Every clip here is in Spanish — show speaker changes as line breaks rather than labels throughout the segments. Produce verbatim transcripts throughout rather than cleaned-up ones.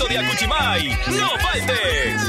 cerrito de Acuchimay. ¡No faltes!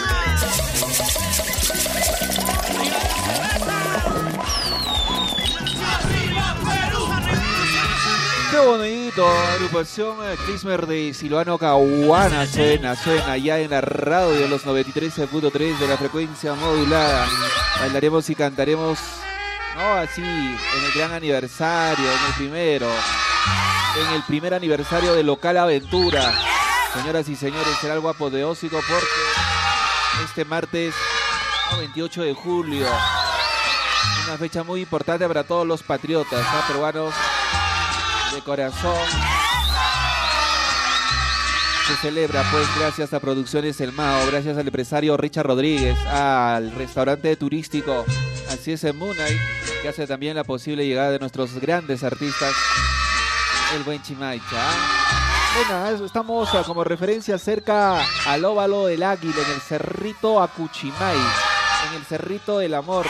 Qué bonito, agrupación Crismer de Silvano Cahuana. Suena, suena ya en la radio de los noventa y tres punto tres de la frecuencia modulada. Bailaremos y cantaremos, no así, en el gran aniversario, en el primero, en el primer aniversario de Local Aventura. Señoras y señores, será algo apoteósico porque este martes, no, veintiocho de julio, una fecha muy importante para todos los patriotas, ¿no? Peruanos de corazón. Se celebra pues gracias a Producciones El Mao, gracias al empresario Richard Rodríguez, al restaurante turístico Así es en Moonlight, que hace también la posible llegada de nuestros grandes artistas, el buen Chimaicha. Bueno, estamos como referencia cerca al óvalo del Águila, en el Cerrito Acuchimay, en el Cerrito del Amor.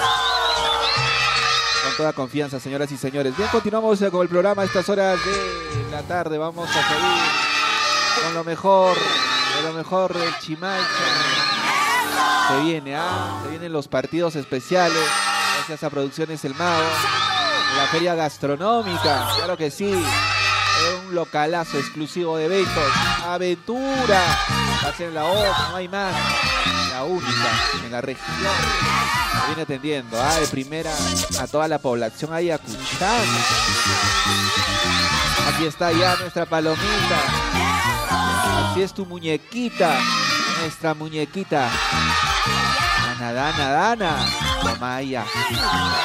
Con toda confianza, señoras y señores. Bien, continuamos con el programa a estas horas de la tarde. Vamos a seguir con lo mejor, de lo mejor del Chimaicha. Se viene, ¿ah? Se vienen los partidos especiales, gracias a Producciones El Mago. La feria gastronómica, claro que sí. Un localazo exclusivo de eventos. Aventura. Pasen la voz, no hay más. La única en la región. Se viene atendiendo, ¿ah? De primera a toda la población ahí acuchando. Aquí está ya nuestra palomita. Así es tu muñequita. Nuestra muñequita. Dana, Dana, Dana. Toma ya.